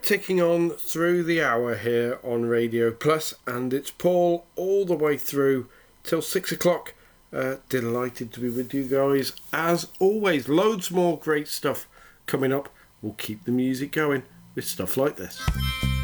ticking on through the hour here on Radio Plus, and it's Paul all the way through till 6 o'clock. Delighted to be with you guys as always. Loads more great stuff coming up. We'll keep the music going with stuff like this.